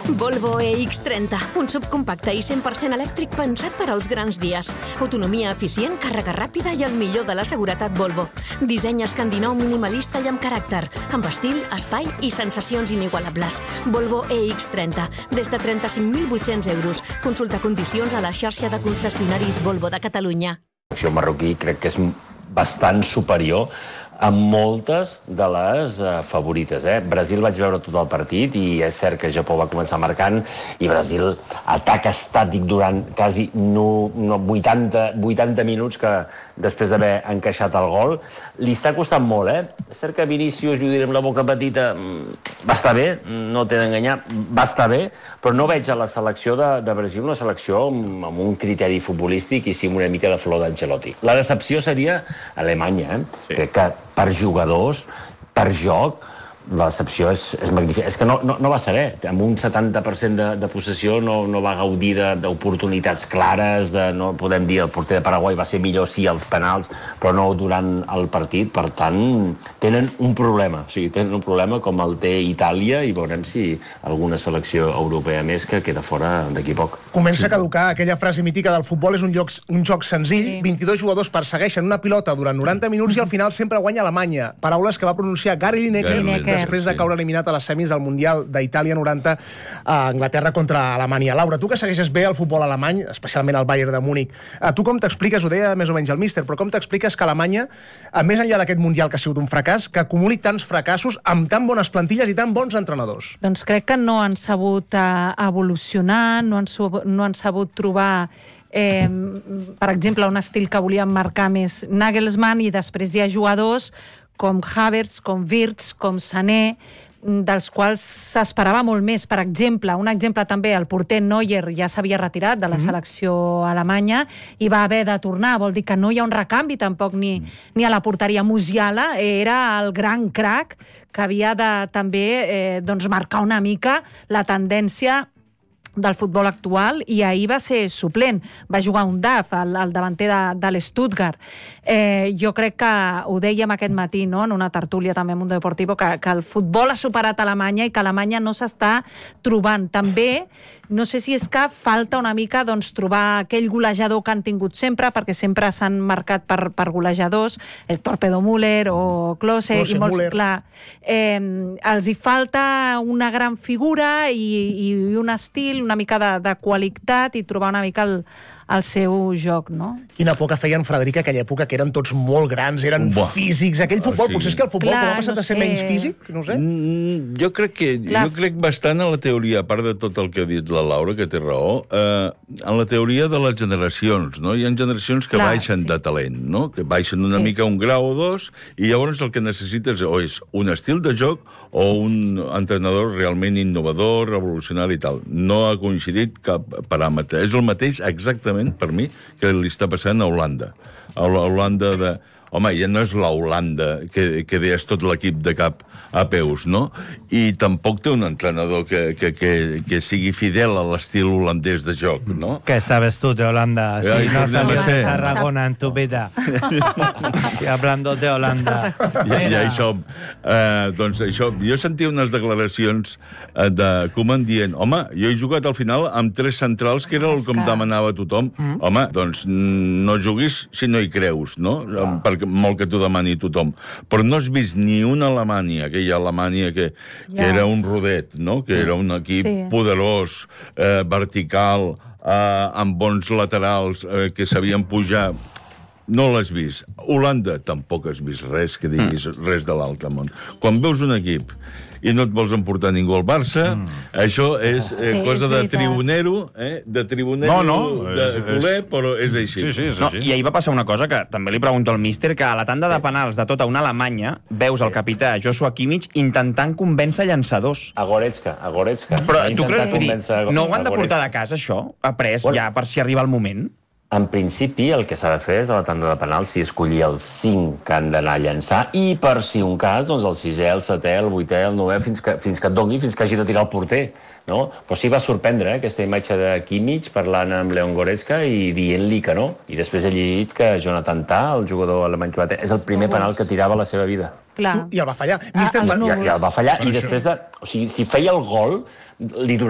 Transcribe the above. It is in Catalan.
Volvo EX30, un subcompacte i 100% elèctric pensat per als grans dies. Autonomia eficient, càrrega ràpida i el millor de la seguretat Volvo. Disseny escandinau minimalista i amb caràcter, amb estil, espai i sensacions inigualables. Volvo EX30, des de 35.800 euros. Consulta condicions a la xarxa de concessionaris Volvo de Catalunya. La selecció marroquí crec que és bastant superior a moltes de les favorites. Brasil vaig veure tot el partit i és cert que Japó va començar marcant i Brasil atac estàtic durant quasi 80 minuts que després d'haver encaixat el gol. Li està costant molt, És cert que Vinícius, jo diré amb la boca petita, va estar bé, no t'he d'enganyar, va estar bé, però no veig a la selecció de Brasil una selecció amb un criteri futbolístic i sí amb una mica de flor d'Ancelotti. La decepció seria Alemanya, Sí. Crec que per jugadors, per joc, la decepció és magnífica. És que no va ser bé. Amb un 70% de possessió no va gaudir d'oportunitats clares, no podem dir el porter de Paraguai va ser millor sí als penals, però no durant el partit. Per tant, tenen un problema. O sigui, tenen un problema com el té Itàlia i veurem si alguna selecció europea més que queda fora d'aquí poc. Comença a caducar aquella frase mítica del futbol és un joc senzill, 22 jugadors persegueixen una pilota durant 90 minuts i al final sempre guanya Alemanya. Paraules que va pronunciar Gary Lineker després de caure eliminat a les semis del Mundial d'Itàlia 90 a Anglaterra contra Alemanya. Laura, tu que segueixes bé el futbol alemany, especialment el Bayern de Múnich, tu com t'expliques, ho deia més o menys el míster, però com t'expliques que Alemanya, més enllà d'aquest Mundial que ha sigut un fracàs, que acumuli tants fracassos amb tan bones plantilles i tan bons entrenadors? Doncs crec que no han sabut evolucionar, no han sabut trobar per exemple, un estil que volien marcar més Nagelsmann, i després hi ha jugadors com Havertz, com Wirtz, com Sané, dels quals s'esperava molt més. Per exemple, un exemple també, el porter Neuer ja s'havia retirat de la selecció alemanya i va haver de tornar, vol dir que no hi ha un recanvi tampoc ni a la porteria. Musiala era el gran crac que havia de també marcar una mica la tendència del futbol actual, i ahir va ser suplent, va jugar un DAF, el davanter de l'Stuttgart. Jo crec que ho dèiem aquest matí, no?, en una tertúlia també a Mundo Deportivo, que el futbol ha superat Alemanya i que Alemanya no s'està trobant. També, no sé si és que falta una mica trobar aquell golejador que han tingut sempre, perquè sempre s'han marcat per golejadors, el Torpedo Müller o Klose, i molts, clar, els hi falta una gran figura i un estil, una mica de qualitat, i trobar una mica el seu joc, no? Quina por que feien, Frederic, aquella època, que eren tots molt grans, eren físics. Aquell futbol, potser és que el futbol ha passat a ser menys físic, no sé. Jo crec bastant en la teoria, a part de tot el que ha dit la Laura, que té raó, en la teoria de les generacions, no? Hi ha generacions que baixen de talent, no? Que baixen una mica un grau o dos, i llavors el que necessites o és un estil de joc o un entrenador realment innovador, revolucionari i tal. No ha coincidit cap paràmetre. És el mateix exactament per mi, que li està passant a Holanda. A Holanda de... Home, ja no és la Holanda que deies tot l'equip de cap a peus, no? I tampoc té un entrenador que sigui fidel a l'estil holandès de joc, no? ¿Qué sabes tú de Holanda? Si no salió de Tarragona en tu vida. Y hablando de Holanda. I això, doncs això, jo sentia unes declaracions de Koeman dient, home, jo he jugat al final amb 3 centrals, que era el que em demanava tothom. Home, doncs no juguis si no hi creus, no? Perquè molt que t'ho demani tothom. Però no has vist ni una Alemanya, aquella Alemanya que era un rodet, no? Que era un equip poderós, vertical, amb bons laterals, que sabien pujar. No l'has vist. Holanda tampoc has vist res que diguis res de l'altre món. Quan veus un equip i no et vols emportar ningú al Barça, això és cosa de tribunero, de culer, però és així. I ahir va passar una cosa que també li pregunto al míster, que a la tanda de penals de tota una Alemanya veus el capità Joshua Kimmich intentant convèncer llançadors. A Goretzka. Però tu creus, no ho han de portar de casa, això? Après, ja, per si arriba el moment? En principi, el que s'ha de fer és, a la tanda de penals, si escollir els 5 que han d'anar a llançar, i per si un cas, doncs el 6è, el 7è, el 8è, el 9è, fins que et doni, fins que hagi de tirar el porter, no? Però sí va sorprendre, aquesta imatge de Kimmich parlant amb Leon Goretzka i dient-li que no. I després he llegit que Jonathan Tah, el jugador alemany que va tenir, és el primer penal que tirava a la seva vida. I el va fallar. I el va fallar, i després de... O sigui, si feia el gol, li